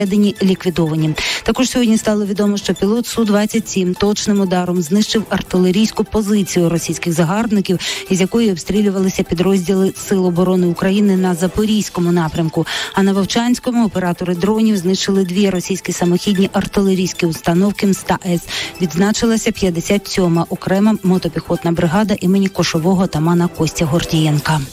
ліквідовані. Також сьогодні стало відомо, що пілот Су-27 точним ударом знищив артилерійську позицію російських загарбників, із якої обстрілювалися підрозділи Сил оборони України на Запорізькому напрямку. А на Вовчанському оператори дронів знищили 2 російські самохідні артилерійські установки МСТА-С. Відзначилася 57-ма окрема мотопіхотна бригада імені кошового отамана Костя Гордієнка.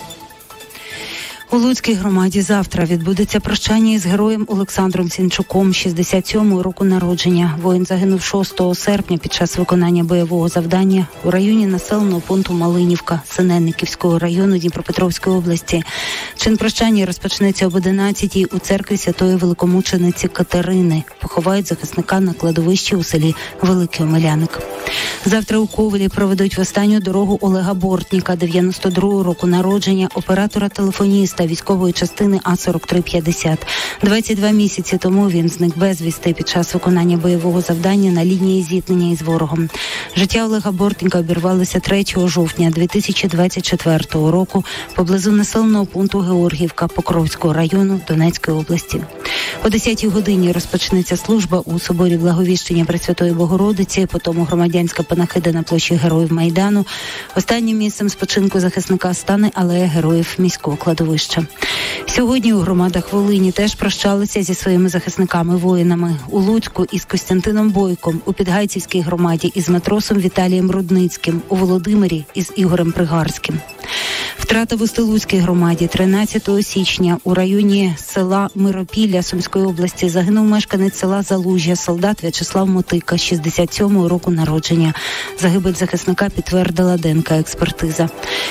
У Луцькій громаді завтра відбудеться прощання із героєм Олександром Сінчуком, 67-го року народження. Воїн загинув 6 серпня під час виконання бойового завдання у районі населеного пункту Малинівка Синельниківського району Дніпропетровської області. Чин прощання розпочнеться об 11-й у церкві Святої Великомучениці Катерини. Поховають захисника на кладовищі у селі Великий Омеляник. Завтра у Ковелі проведуть в останню дорогу Олега Бортніка, 92-го року народження, оператора-телефоніста військової частини А-4350. 22 місяці тому він зник безвісти під час виконання бойового завдання на лінії зіткнення із ворогом. Життя Олега Бортніка обірвалося 3 жовтня 2024 року поблизу населеного пункту Георгіївка Покровського району Донецької області. О 10-й годині розпочнеться служба у соборі Благовіщення Пресвятої Богородиці, потім громадянська панахида на площі Героїв Майдану. Останнім місцем спочинку захисника стане алея Героїв міського кладовища. Сьогодні у громадах Волині теж прощалися зі своїми захисниками-воїнами. У Луцьку із Костянтином Бойком, у Підгайцівській громаді із матросом Віталієм Рудницьким, у Володимирі із Ігорем Пригарським. Втрата в Устилуцькій громаді 13 січня у районі села Миропілля Сумської області загинув мешканець села Залужжя, солдат В'ячеслав Мотика, 67-го року народження. Загибель захисника підтвердила ДНК-експертиза.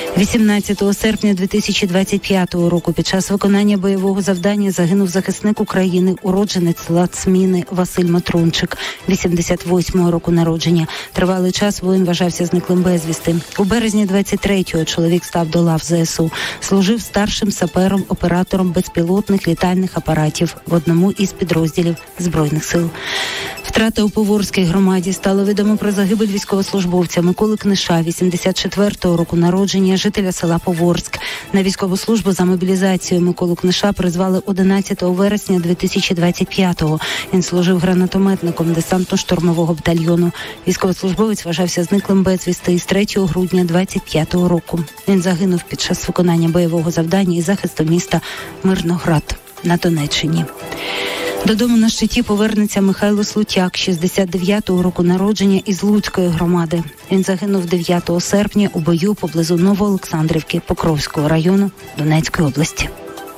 18 серпня 2025 року під час виконання бойового завдання загинув захисник України, уродженець села Цміни Василь Матрунчик, 88-го року народження. Тривалий час воїн вважався зниклим безвісти. У березні 23-го чоловік став до лав ЗСУ. Служив старшим сапером-оператором безпілотних літальних апаратів в одному із підрозділів Збройних сил. Втрата у Поворській громаді. Стало відомо про загибель військовослужбовця Миколи Книша, 84-го року народження, жителя села Поворськ. На військову службу за мобілізацією Миколу Книша призвали 11 вересня 2025-го. Він служив гранатометником десантно-штурмового батальйону. Військовослужбовець вважався зниклим безвісти із 3 грудня 25-го року. Він загинув під час виконання бойового завдання і захисту міста Мирноград на Донеччині. Додому на щиті повернеться Михайло Слутяк, 69-го року народження, із Луцької громади. Він загинув 9 серпня у бою поблизу Новоолександрівки Покровського району Донецької області.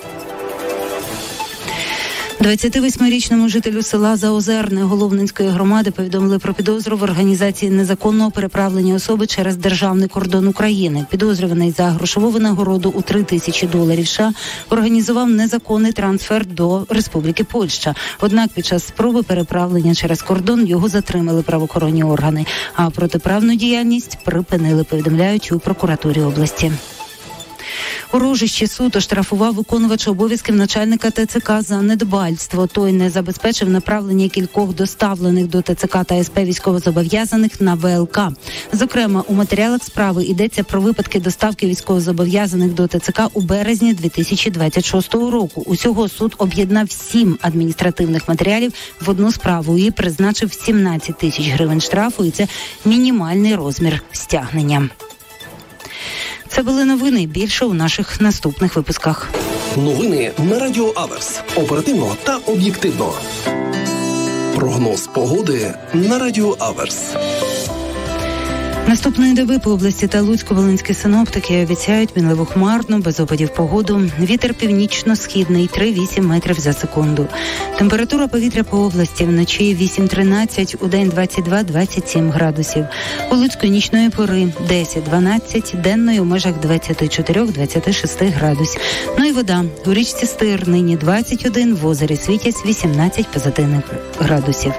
28-річному жителю села Заозерне Головнинської громади повідомили про підозру в організації незаконного переправлення особи через державний кордон України. Підозрюваний за грошову винагороду у $3000 США організував незаконний трансфер до Республіки Польща. Однак під час спроби переправлення через кордон його затримали правоохоронні органи, а протиправну діяльність припинили, повідомляють у прокуратурі області. У Рожищі суд оштрафував виконувача обов'язків начальника ТЦК за недбальство. Той не забезпечив направлення кількох доставлених до ТЦК та СП військовозобов'язаних на ВЛК. Зокрема, у матеріалах справи йдеться про випадки доставки військовозобов'язаних до ТЦК у березні 2026 року. Усього суд об'єднав 7 адміністративних матеріалів в одну справу і призначив 17 тисяч гривень штрафу, і це мінімальний розмір стягнення. Це були новини. Більше у наших наступних випусках. Новини на Радіо Аверс. Оперативно та об'єктивно. Прогноз погоди на Радіо Аверс. Наступної доби по області та Луцько-Волинські синоптики обіцяють мінливу хмарну, без опадів погоду. Вітер північно-східний 3-8 метрів за секунду. Температура повітря по області вночі 8-13, удень 22-27 градусів. У Луцьку нічної пори 10-12, денної у межах 24-26 градусів. Ну і вода. У річці Стир нині 21, в озері Світязь 18 позитивних градусів.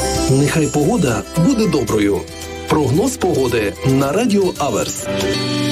Нехай погода буде доброю. Прогноз погоди на Радіо Аверс.